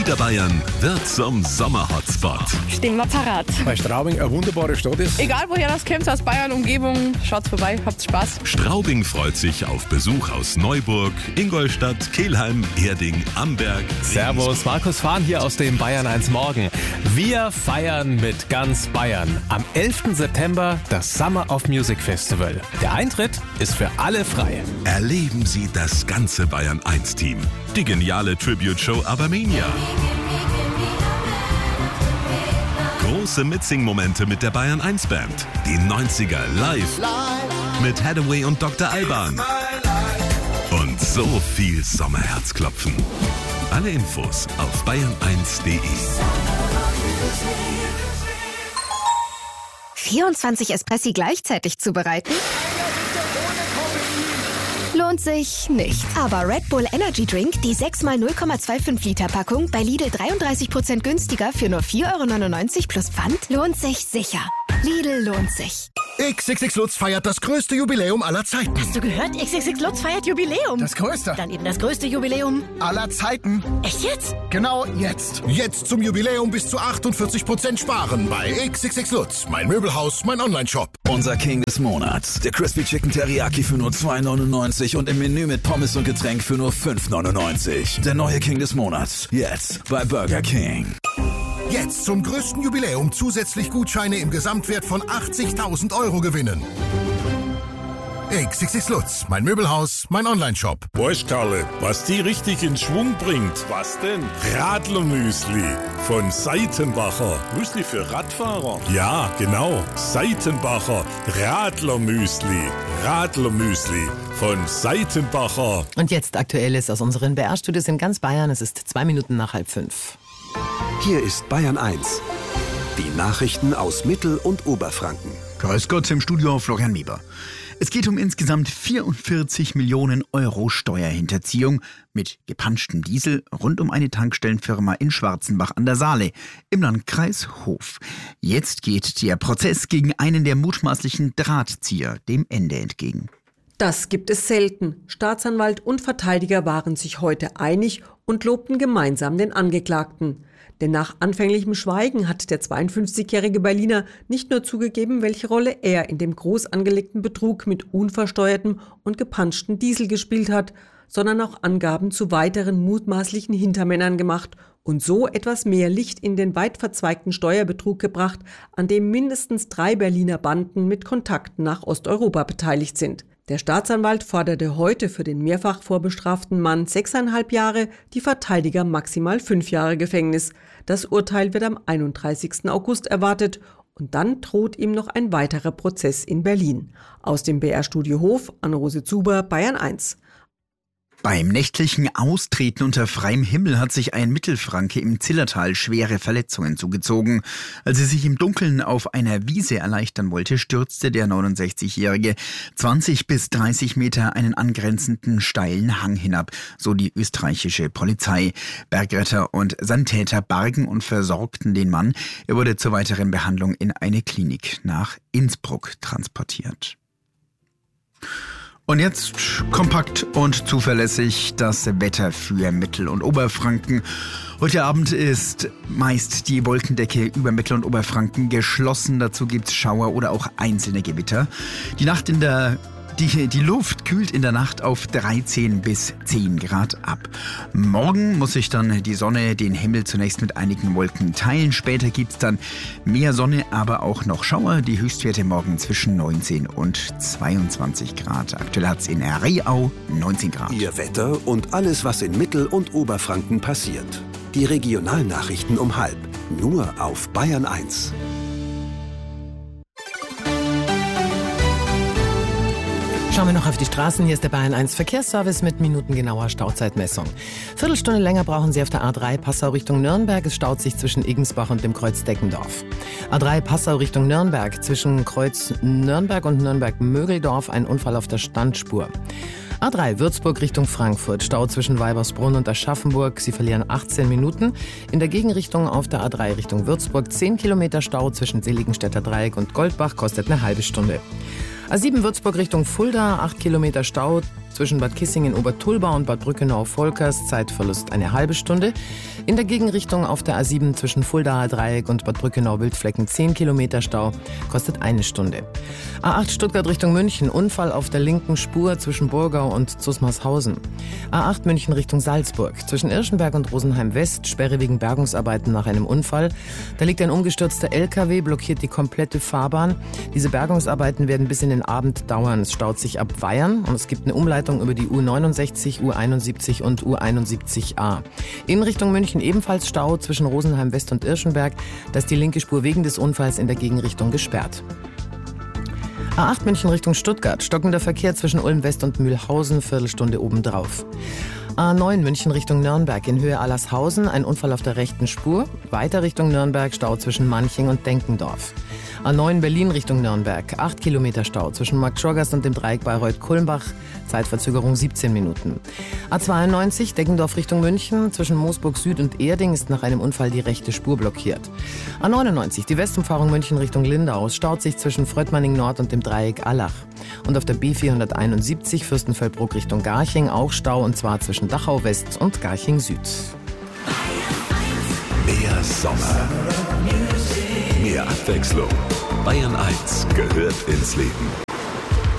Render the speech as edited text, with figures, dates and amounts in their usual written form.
Niederbayern wird zum Sommerhotspot. Stehen wir parat. Weil Straubing eine wunderbare Stadt ist. Egal woher das kommt, aus Bayern, Umgebung, schaut's vorbei, habt Spaß. Straubing freut sich auf Besuch aus Neuburg, Ingolstadt, Kelheim, Erding, Amberg. Servus, Markus Fahn hier aus dem Bayern 1 Morgen. Wir feiern mit ganz Bayern am 11. September das Summer of Music Festival. Der Eintritt ist für alle frei. Erleben Sie das ganze Bayern 1 Team. Die geniale Tribute-Show Abermania. Große Mitsing-Momente mit der Bayern 1 Band. Die 90er live mit Hathaway und Dr. Alban. Und so viel Sommerherzklopfen. Alle Infos auf bayern1.de. 24 Espressi gleichzeitig zubereiten? Lohnt sich nicht. Aber Red Bull Energy Drink, die 6x 0,25 Liter Packung, bei Lidl 33% günstiger für nur 4,99 € plus Pfand, lohnt sich sicher. Lidl lohnt sich. XXX Lutz feiert das größte Jubiläum aller Zeiten. Hast du gehört? XXX Lutz feiert Jubiläum. Das größte. Dann eben das größte Jubiläum Aller Zeiten. Echt jetzt? Genau jetzt. Jetzt zum Jubiläum bis zu 48% sparen bei XXX Lutz. Mein Möbelhaus, mein Onlineshop. Unser King des Monats. Der Crispy Chicken Teriyaki für nur 2,99 und im Menü mit Pommes und Getränk für nur 5,99. Der neue King des Monats. Jetzt bei Burger King. Jetzt zum größten Jubiläum zusätzlich Gutscheine im Gesamtwert von 80.000 € gewinnen. XXX Lutz, mein Möbelhaus, mein Onlineshop. Weißt Karle, was die richtig in Schwung bringt? Was denn? Radlermüsli von Seitenbacher. Müsli für Radfahrer? Ja, genau. Seitenbacher Radlermüsli. Radlermüsli von Seitenbacher. Und jetzt Aktuelles aus unseren BR-Studios in ganz Bayern. Es ist 2 Minuten nach 4:30. Hier ist Bayern 1. Die Nachrichten aus Mittel- und Oberfranken. Grüß Gott, im Studio Florian Mieber. Es geht um insgesamt 44 Millionen € Steuerhinterziehung mit gepanschtem Diesel rund um eine Tankstellenfirma in Schwarzenbach an der Saale im Landkreis Hof. Jetzt geht der Prozess gegen einen der mutmaßlichen Drahtzieher dem Ende entgegen. Das gibt es selten. Staatsanwalt und Verteidiger waren sich heute einig und lobten gemeinsam den Angeklagten. Denn nach anfänglichem Schweigen hat der 52-jährige Berliner nicht nur zugegeben, welche Rolle er in dem groß angelegten Betrug mit unversteuertem und gepanschtem Diesel gespielt hat, sondern auch Angaben zu weiteren mutmaßlichen Hintermännern gemacht und so etwas mehr Licht in den weit verzweigten Steuerbetrug gebracht, an dem mindestens 3 Berliner Banden mit Kontakten nach Osteuropa beteiligt sind. Der Staatsanwalt forderte heute für den mehrfach vorbestraften Mann 6,5 Jahre, die Verteidiger maximal 5 Jahre Gefängnis. Das Urteil wird am 31. August erwartet und dann droht ihm noch ein weiterer Prozess in Berlin. Aus dem BR-Studio Hof, Anne-Rose Zuber, Bayern 1. Beim nächtlichen Austreten unter freiem Himmel hat sich ein Mittelfranke im Zillertal schwere Verletzungen zugezogen. Als er sich im Dunkeln auf einer Wiese erleichtern wollte, stürzte der 69-Jährige 20 bis 30 Meter einen angrenzenden steilen Hang hinab, so die österreichische Polizei. Bergretter und Sanitäter bargen und versorgten den Mann. Er wurde zur weiteren Behandlung in eine Klinik nach Innsbruck transportiert. Und jetzt kompakt und zuverlässig das Wetter für Mittel- und Oberfranken. Heute Abend ist meist die Wolkendecke über Mittel- und Oberfranken geschlossen. Dazu gibt's Schauer oder auch einzelne Gewitter. Die Luft kühlt in der Nacht auf 13 bis 10 Grad ab. Morgen muss sich dann die Sonne den Himmel zunächst mit einigen Wolken teilen. Später gibt's dann mehr Sonne, aber auch noch Schauer. Die Höchstwerte morgen zwischen 19 und 22 Grad. Aktuell hat's in Riau 19 Grad. Ihr Wetter und alles, was in Mittel- und Oberfranken passiert. Die Regionalnachrichten um 12:30. Nur auf Bayern 1. Schauen wir noch auf die Straßen. Hier ist der Bayern 1 Verkehrsservice mit minutengenauer Stauzeitmessung. Viertelstunde länger brauchen Sie auf der A3 Passau Richtung Nürnberg. Es staut sich zwischen Igensbach und dem Kreuz Deckendorf. A3 Passau Richtung Nürnberg. Zwischen Kreuz Nürnberg und Nürnberg-Mögeldorf ein Unfall auf der Standspur. A3 Würzburg Richtung Frankfurt. Stau zwischen Weibersbrunn und Aschaffenburg. Sie verlieren 18 Minuten. In der Gegenrichtung auf der A3 Richtung Würzburg 10 Kilometer Stau zwischen Seligenstädter Dreieck und Goldbach, kostet eine halbe Stunde. A7 Würzburg Richtung Fulda, 8 Kilometer Stau zwischen Bad Kissingen-Obertulba und Bad Brückenau-Volkers, Zeitverlust eine halbe Stunde. In der Gegenrichtung auf der A7 zwischen Fuldaer Dreieck und Bad Brückenau-Wildflecken 10 Kilometer Stau, kostet eine Stunde. A8 Stuttgart Richtung München, Unfall auf der linken Spur zwischen Burgau und Zusmarshausen. A8 München Richtung Salzburg, zwischen Irschenberg und Rosenheim West, Sperre wegen Bergungsarbeiten nach einem Unfall. Da liegt ein umgestürzter LKW, blockiert die komplette Fahrbahn. Diese Bergungsarbeiten werden bis in den Abend dauern. Es staut sich ab Weyern und es gibt eine Umleitung über die U69, U71 und U71a. In Richtung München ebenfalls Stau zwischen Rosenheim West und Irschenberg. Da ist die linke Spur wegen des Unfalls in der Gegenrichtung gesperrt. A8 München Richtung Stuttgart, stockender Verkehr zwischen Ulm West und Mühlhausen, Viertelstunde obendrauf. A9 München Richtung Nürnberg in Höhe Allershausen, ein Unfall auf der rechten Spur. Weiter Richtung Nürnberg, Stau zwischen Manching und Denkendorf. A9 Berlin Richtung Nürnberg, 8 Kilometer Stau zwischen Marktschorgast und dem Dreieck Bayreuth-Kulmbach, Zeitverzögerung 17 Minuten. A92 Deckendorf Richtung München, zwischen Moosburg Süd und Erding ist nach einem Unfall die rechte Spur blockiert. A99 die Westumfahrung München Richtung Lindau, staut sich zwischen Fröttmanning Nord und dem Dreieck Allach. Und auf der B471 Fürstenfeldbruck Richtung Garching auch Stau, und zwar zwischen Dachau West und Garching Süd. Mehr Sommer. Mehr Abwechslung. Bayern 1 gehört ins Leben.